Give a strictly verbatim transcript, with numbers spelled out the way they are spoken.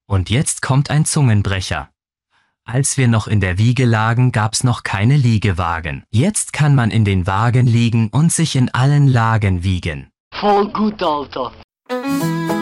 Und jetzt kommt ein Zungenbrecher. Als wir noch in der Wiege lagen, gab's noch keine Liegewagen. Jetzt kann man in den Wagen liegen und sich in allen Lagen wiegen. Voll gut, Alter.